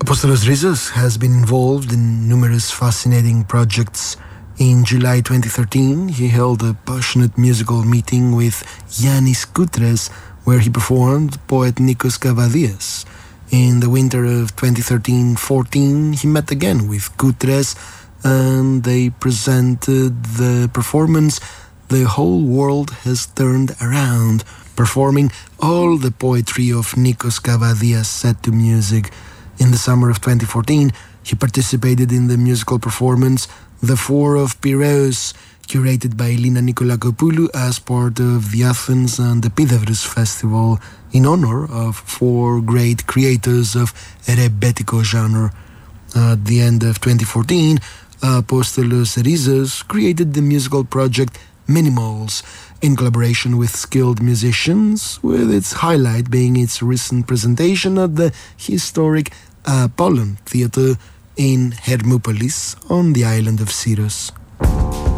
Apostolos Rizos has been involved in numerous fascinating projects. In July 2013, he held a passionate musical meeting with Yannis Koutres, where he performed poet Nikos Kavadias. In the winter of 2013-14, he met again with Koutres, and they presented the performance "The Whole World Has Turned Around," performing all the poetry of Nikos Kavadias set to music. In the summer of 2014, he participated in the musical performance "The Four of Piraeus," curated by Elina Nikolakopoulou as part of the Athens and Epidavros Festival in honor of four great creators of rebetiko genre. At the end of 2014, Apostolos Rizos created the musical project Minimals in collaboration with skilled musicians, with its highlight being its recent presentation at the historic Apollon Theatre in Hermopolis on the island of Syros.